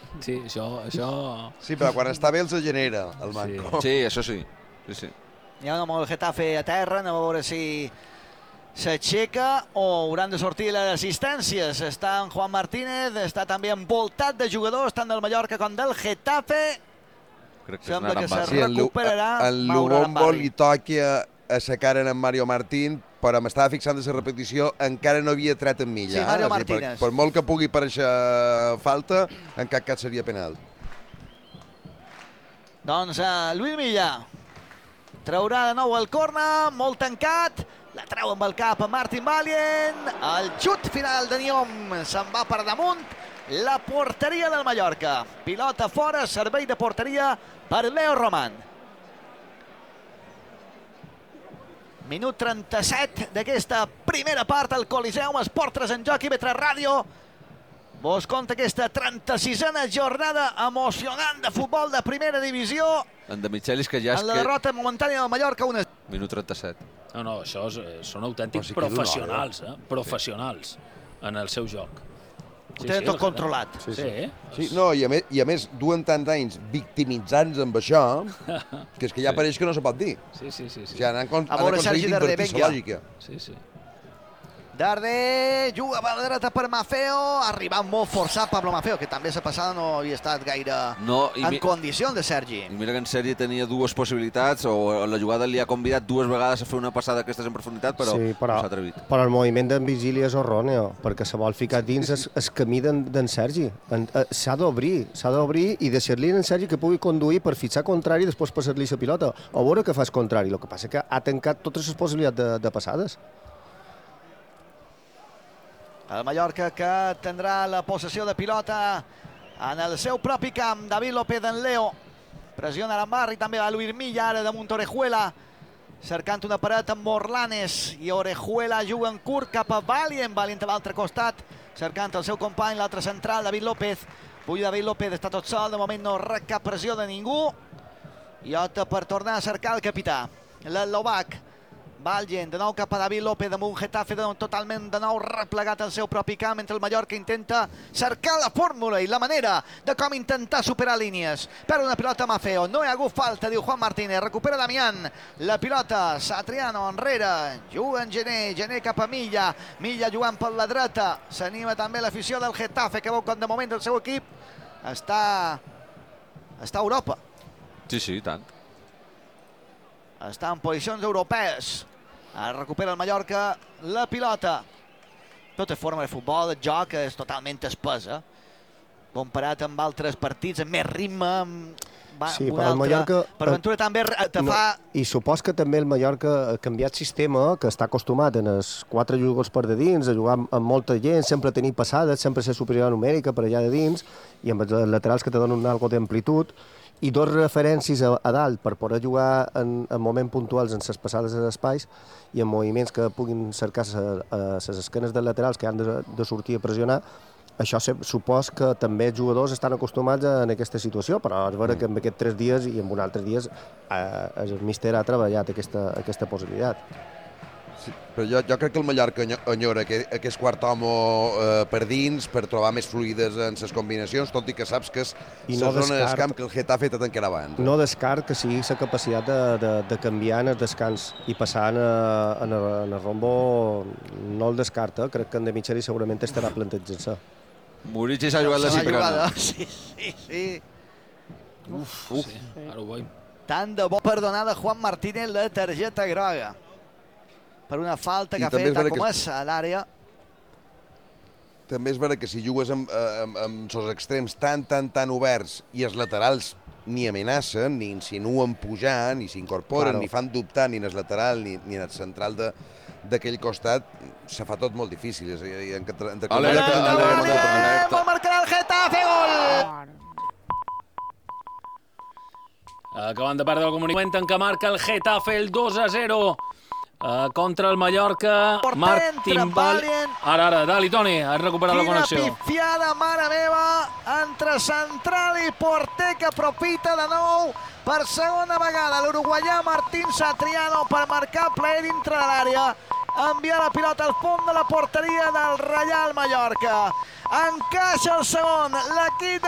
Sí, això... Sí, però quan està bé els genera, el manco. Sí, això sí. Hi ha amb el Getafe a terra, anem a veure si s'aixeca o hauran de sortir les assistències. Està en Juan Martínez, està també envoltat de jugadors, tant del Mallorca com del Getafe. Sembla que se recuperarà. En Lugombo li toca a sa cara en Mario Martín, però m'estava fixant de la repetició, encara no havia tret en Milla. Sí, Mario Martínez. Per molt que pugui pareixer falta, en cap cas seria penal. Doncs Lluís Milla traurà de nou el corna, molt tancat, la treu amb el cap a Martin Valient, el xut final de Niom se'n va per damunt, la porteria del Mallorca. Pilota fora, servei de porteria per Leo Roman. Minut 37 d'aquesta primera part al Coliseum, Esport 3 en joc, IB3 Ràdio. Vos conta aquesta 36a jornada emocionant de futbol de primera divisió. En De Michelis, que ja és en la derrota momentània del Mallorca. Minut 37. No, això són autèntics professionals, professionals en el seu joc. Ho tenen tot controlat. Sí, no, i a més duen tants anys victimitzant-nos amb això, que és que ja pareix que no se pot dir. Sí. O sigui, han aconseguit invertir la lògica. Sí. Darder juga per la dreta per Maffeo, ha arribat molt forçat Pablo Maffeo, que també la passada no havia estat gaire en condicions de Sergi. I mira que en Sergi tenia dues possibilitats, o la jugada li ha convidat dues vegades a fer una passada d'aquestes en profunditat, però no s'ha atrevit. Però el moviment d'en Vigili és erroni, perquè se vol ficar dins el camí d'en Sergi. S'ha d'obrir i deixar-li en Sergi que pugui conduir per fitxar contrari i després passar-li la pilota. A veure què fa el contrari. El que passa és que ha tancat totes les possibilitats de passades. El Mallorca que tindrà la possessió de pilota en el seu propi camp. David López en Leo. Pressiona l'Ambarri, també va Luis Milla, ara damunt Orejuela. Cercant una paret amb Morlanes i Orejuela juga en curt cap a Valient. Valient a l'altre costat, cercant el seu company, l'altre central, David López. Avui David López està tot sol, de moment no rep cap pressió de ningú. I opta per tornar a cercar el capità, l'Eslovac. Valient, de nou cap a David López, amb un Getafe totalment de nou replegat al seu propi camp, mentre el Mallorca intenta cercar la fórmula i la manera de com intentar superar línies. Per una pilota Maffeo, no hi ha hagut falta, diu Juan Martínez, recupera Damián, la pilota, Satriano enrere, juga en Gené cap a Milla, Milla jugant per la dreta, s'anima també l'afició del Getafe, que veu com de moment el seu equip està a Europa. Sí, tant. Està en posicions europees. Ara recupera el Mallorca la pilota. Tota forma de futbol, el joc és totalment espesa. Comparat amb altres partits, amb més ritme, sí, però el Mallorca... Per Ventura també te fa... I supos que també el Mallorca ha canviat sistema, que està acostumat en els 4 jugadors per de dins, a jugar amb molta gent, sempre tenir passades, sempre ser superior numèrica per allà de dins, i amb els laterals que te donen algo d'amplitud, i 2 referències a dalt per poder jugar en moments puntuals en les passades a espais i en moviments que puguin cercar les esquenes dels laterals que han de sortir a pressionar. Això supos que també els jugadors estan acostumats en aquesta situació, però és vera que en aquests 3 dies i en uns altres dies el míster ha treballat aquesta possibilitat. Sí, però jo crec que el Mallorca enyora aquest quart home per dins per trobar més fluides en les combinacions, tot i que saps que és la zona d'escamp que el Getafe te tancarà abans. No descart que sigui la capacitat de canviar en el descans i passar en el rombo, no el descarta, crec que en De Michelis segurament estarà plantejant-se. Murici s'ha jugat la Cipriano. Sí. Ara ho veiem. Tant de bo per donar a Juan Martínez la targeta groga. Per una falta que ha fet a Comès a l'àrea. També és vera que si jugues amb els extrems tan oberts i els laterals ni amenacen, ni insinuen pujar, ni s'incorporen, ni fan dubtar ni en el lateral ni en el central d'aquell costat, se fa tot molt difícil. Vol marcar el Getafe, gol! Acabant de perdre el comunicat en què marca el Getafe el 2-0 contra el Mallorca. Martin Valient. Ara, dali, Toni, has recuperat la connexió. Quina pifiada, mare meva, entre central i porter, que aprofita de nou per segona vegada l'uruguaià Martín Satriano per marcar plaer dintre de l'àrea. Envia la pilota al fons de la porteria del Reial Mallorca. Encaixa el segon, l'equip